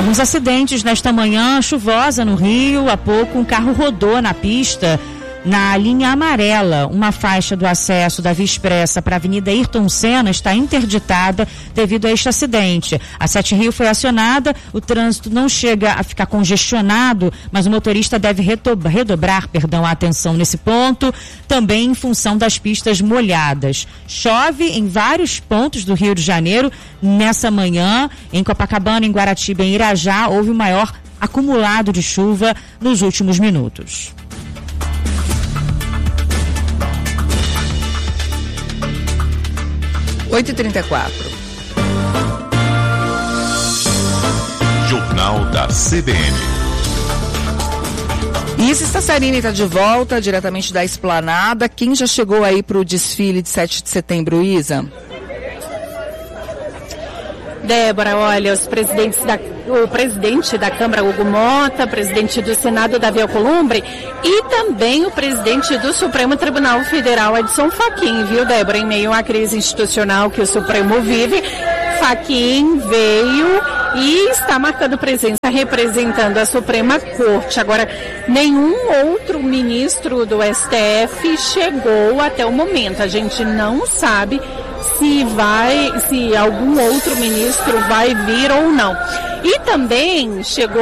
Alguns acidentes nesta manhã chuvosa no Rio. Há pouco um carro rodou na pista na linha amarela. Uma faixa do acesso da Via Expressa para a Avenida Ayrton Senna está interditada devido a este acidente. A 7 Rio foi acionada, o trânsito não chega a ficar congestionado, mas o motorista deve redobrar a atenção nesse ponto, também em função das pistas molhadas. Chove em vários pontos do Rio de Janeiro nessa manhã. Em Copacabana, em Guaratiba, em Irajá, houve o maior acumulado de chuva nos últimos minutos. Oito e 34. Jornal da CBN. Isa Stassarini está de volta, diretamente da Esplanada. Quem já chegou aí para o desfile de 7 de setembro, Isa? Débora, olha, o presidente da Câmara, Hugo Mota, presidente do Senado, Davi Alcolumbre, e também o presidente do Supremo Tribunal Federal, Edson Fachin, viu, Débora? Em meio à crise institucional que o Supremo vive, Fachin veio e está marcando presença representando a Suprema Corte. Agora, nenhum outro ministro do STF chegou até o momento. A gente não sabe se algum outro ministro vai vir ou não. E também chegou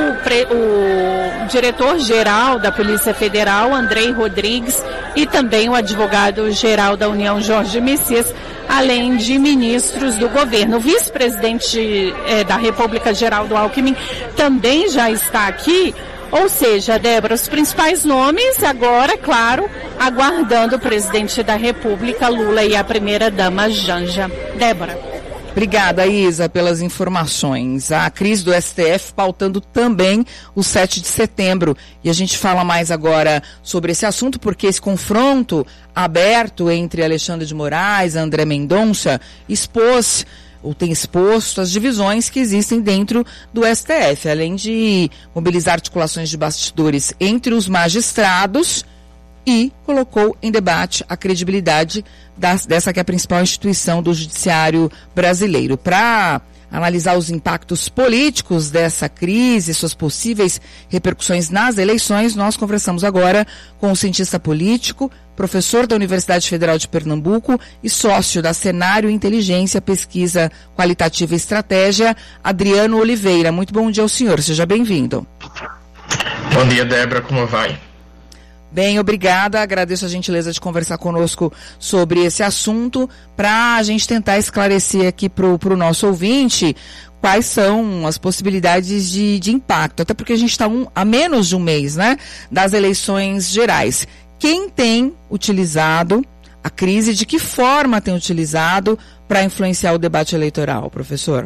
o diretor-geral da Polícia Federal, Andrei Rodrigues, e também o advogado-geral da União, Jorge Messias, além de ministros do governo. O vice-presidente da República, Geraldo Alckmin, também já está aqui. Ou seja, Débora, os principais nomes agora, claro, aguardando o presidente da República, Lula, e a primeira-dama, Janja. Débora. Obrigada, Isa, pelas informações. A crise do STF pautando também o 7 de setembro. E a gente fala mais agora sobre esse assunto, porque esse confronto aberto entre Alexandre de Moraes e André Mendonça tem exposto as divisões que existem dentro do STF, além de mobilizar articulações de bastidores entre os magistrados, e colocou em debate a credibilidade dessa que é a principal instituição do judiciário brasileiro. Para analisar os impactos políticos dessa crise, suas possíveis repercussões nas eleições, nós conversamos agora com o cientista político, professor da Universidade Federal de Pernambuco e sócio da Cenário Inteligência, Pesquisa Qualitativa e Estratégia, Adriano Oliveira. Muito bom dia ao senhor, seja bem-vindo. Bom dia, Débora, como vai? Bem, obrigada, agradeço a gentileza de conversar conosco sobre esse assunto, para a gente tentar esclarecer aqui para o nosso ouvinte quais são as possibilidades de impacto, até porque a gente está a menos de um mês, né, das eleições gerais. Quem tem utilizado a crise, de que forma tem utilizado para influenciar o debate eleitoral, professor?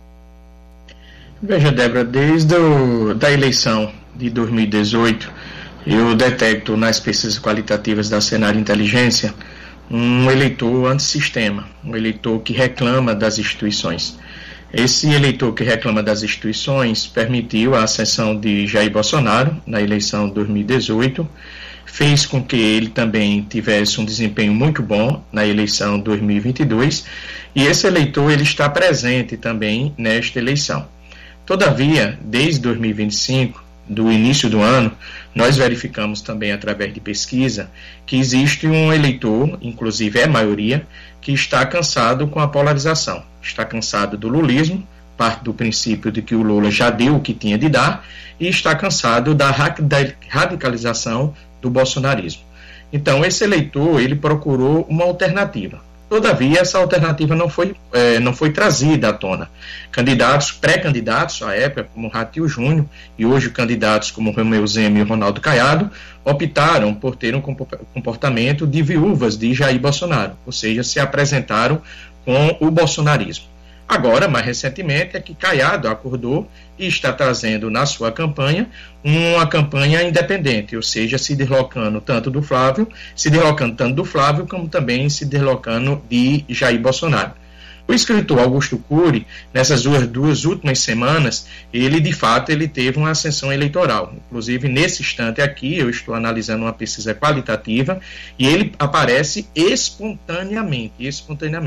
Veja, Débora, desde da eleição de 2018, eu detecto nas pesquisas qualitativas da Cenário Inteligência um eleitor antissistema, um eleitor que reclama das instituições. Esse eleitor que reclama das instituições permitiu a ascensão de Jair Bolsonaro na eleição de 2018, fez com que ele também tivesse um desempenho muito bom na eleição de 2022, e esse eleitor ele está presente também nesta eleição. Todavia, desde 2025, do início do ano, nós verificamos também através de pesquisa que existe um eleitor, inclusive é a maioria, que está cansado com a polarização, está cansado do lulismo, parte do princípio de que o Lula já deu o que tinha de dar, e está cansado da radicalização do bolsonarismo. Então, esse eleitor, ele procurou uma alternativa. Todavia, essa alternativa não foi trazida à tona. Pré-candidatos à época, como Ratinho Júnior, e hoje candidatos como Romeu Zema e Ronaldo Caiado, optaram por ter um comportamento de viúvas de Jair Bolsonaro, ou seja, se apresentaram com o bolsonarismo. Agora, mais recentemente, é que Caiado acordou e está trazendo na sua campanha uma campanha independente, ou seja, se deslocando tanto do Flávio como também se deslocando de Jair Bolsonaro. O escritor Augusto Cury, nessas duas últimas semanas, ele teve uma ascensão eleitoral. Inclusive, nesse instante aqui, eu estou analisando uma pesquisa qualitativa e ele aparece espontaneamente.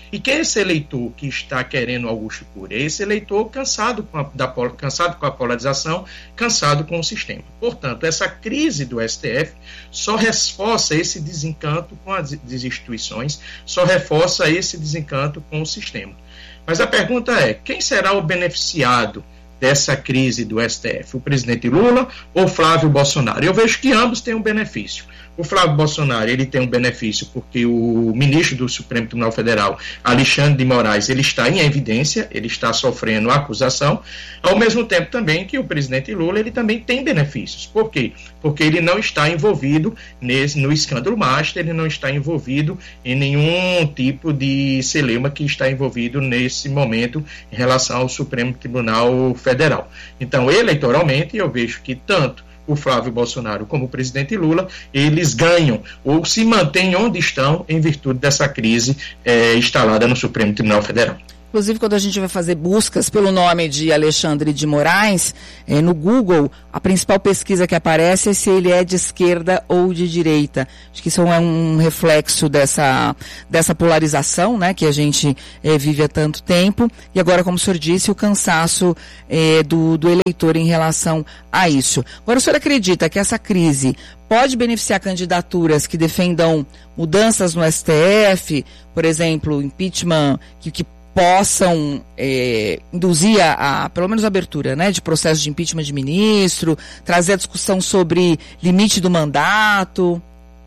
E quem é esse eleitor que está querendo Augusto Cury? É esse eleitor cansado com a polarização, cansado com o sistema. Portanto, essa crise do STF só reforça esse desencanto com as instituições, só reforça esse desencanto com o sistema. Mas a pergunta é, quem será o beneficiado dessa crise do STF? O presidente Lula ou Flávio Bolsonaro? Eu vejo que ambos têm um benefício. O Flávio Bolsonaro, ele tem um benefício porque o ministro do Supremo Tribunal Federal, Alexandre de Moraes, ele está em evidência, ele está sofrendo acusação, ao mesmo tempo também que o presidente Lula, ele também tem benefícios. Por quê? Porque ele não está envolvido no escândalo Master, ele não está envolvido em nenhum tipo de celeuma que está envolvido nesse momento em relação ao Supremo Tribunal Federal. Então, eleitoralmente, eu vejo que tanto o Flávio Bolsonaro como o presidente Lula, eles ganham ou se mantêm onde estão em virtude dessa crise instalada no Supremo Tribunal Federal. Inclusive, quando a gente vai fazer buscas pelo nome de Alexandre de Moraes, no Google, a principal pesquisa que aparece é se ele é de esquerda ou de direita. Acho que isso é um reflexo dessa polarização, né, que a gente vive há tanto tempo. E agora, como o senhor disse, o cansaço do eleitor em relação a isso. Agora, o senhor acredita que essa crise pode beneficiar candidaturas que defendam mudanças no STF, por exemplo, impeachment, que possam induzir pelo menos a abertura, né, de processo de impeachment de ministro, trazer a discussão sobre limite do mandato?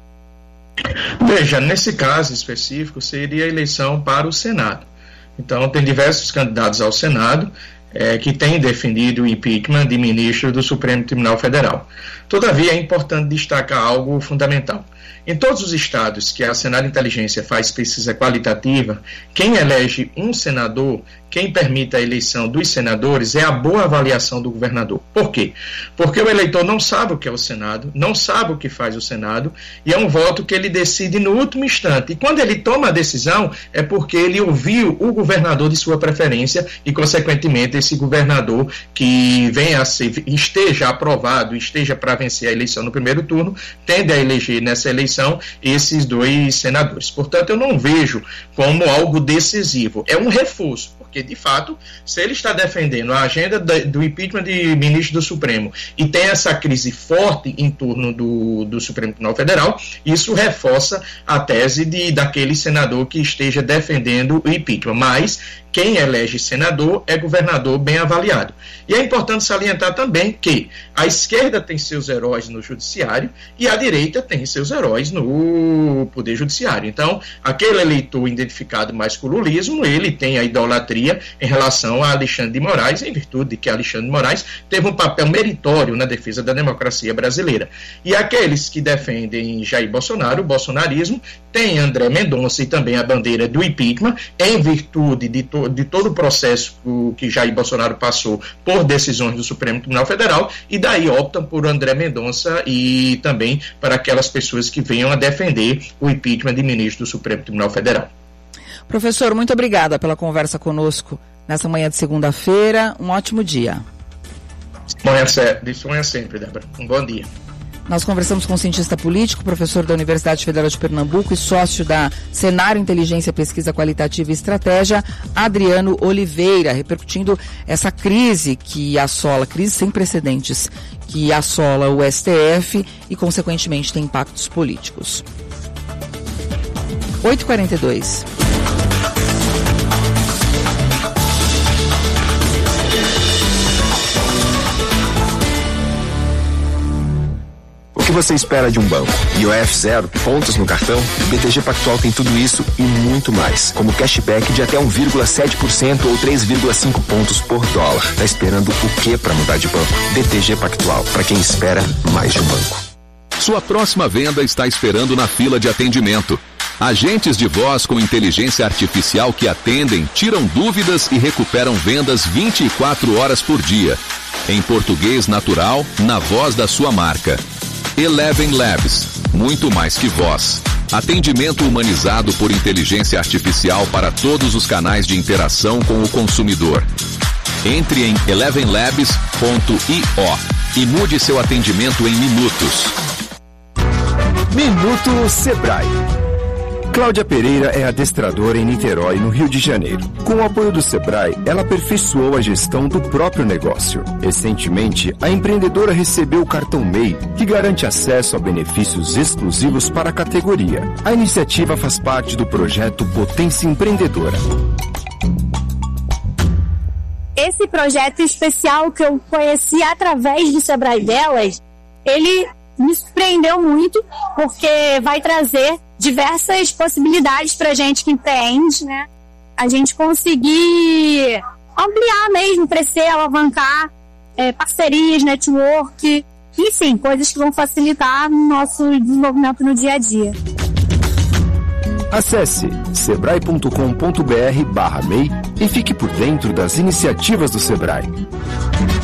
Veja, nesse caso específico, seria a eleição para o Senado. Então, tem diversos candidatos ao Senado que têm defendido o impeachment de ministro do Supremo Tribunal Federal. Todavia, é importante destacar algo fundamental. Em todos os estados que a Senado Inteligência faz pesquisa qualitativa, quem elege um senador, quem permite a eleição dos senadores é a boa avaliação do governador. Por quê? Porque o eleitor não sabe o que é o Senado, não sabe o que faz o Senado, e é um voto que ele decide no último instante. E quando ele toma a decisão, é porque ele ouviu o governador de sua preferência e, consequentemente, esse governador que venha a ser, esteja aprovado, esteja para vencer a eleição no primeiro turno, tende a eleger nessa eleição esses dois senadores. Portanto, eu não vejo como algo decisivo. É um reforço, porque, de fato, se ele está defendendo a agenda do impeachment de ministro do Supremo e tem essa crise forte em torno do Supremo Tribunal Federal, isso reforça a tese daquele senador que esteja defendendo o impeachment. Mas quem elege senador é governador bem avaliado. E é importante salientar também que a esquerda tem seus heróis no judiciário e a direita tem seus heróis no poder judiciário. Então, aquele eleitor identificado mais com o lulismo, ele tem a idolatria em relação a Alexandre de Moraes, em virtude de que Alexandre de Moraes teve um papel meritório na defesa da democracia brasileira. E aqueles que defendem Jair Bolsonaro, o bolsonarismo, tem André Mendonça e também a bandeira do impeachment, em virtude de todo o processo que Jair Bolsonaro passou por decisões do Supremo Tribunal Federal, e daí optam por André Mendonça e também para aquelas pessoas que venham a defender o impeachment de ministro do Supremo Tribunal Federal. Professor, muito obrigada pela conversa conosco nessa manhã de segunda-feira. Um ótimo dia. Disponha sempre, Débora. Um bom dia. Nós conversamos com o cientista político, professor da Universidade Federal de Pernambuco e sócio da Senário Inteligência, Pesquisa Qualitativa e Estratégia, Adriano Oliveira, repercutindo essa crise que assola, crise sem precedentes, que assola o STF e, consequentemente, tem impactos políticos. 8h42. O que você espera de um banco? IOF zero, pontos no cartão? O BTG Pactual tem tudo isso e muito mais, como cashback de até 1,7% ou 3,5 pontos por dólar. Tá esperando o que para mudar de banco? BTG Pactual, para quem espera mais de um banco. Sua próxima venda está esperando na fila de atendimento. Agentes de voz com inteligência artificial que atendem, tiram dúvidas e recuperam vendas 24 horas por dia. Em português natural, na voz da sua marca. Eleven Labs, muito mais que voz. Atendimento humanizado por inteligência artificial para todos os canais de interação com o consumidor. Entre em elevenlabs.io e mude seu atendimento em minutos. Minuto Sebrae. Cláudia Pereira é adestradora em Niterói, no Rio de Janeiro. Com o apoio do Sebrae, ela aperfeiçoou a gestão do próprio negócio. Recentemente, a empreendedora recebeu o cartão MEI, que garante acesso a benefícios exclusivos para a categoria. A iniciativa faz parte do projeto Potência Empreendedora. Esse projeto especial que eu conheci através do Sebrae Delas, ele me surpreendeu muito, porque vai trazer diversas possibilidades para a gente que empreende, né? A gente conseguir ampliar mesmo, crescer, alavancar parcerias, network, enfim, coisas que vão facilitar o nosso desenvolvimento no dia a dia. Acesse sebrae.com.br/MEI e fique por dentro das iniciativas do Sebrae.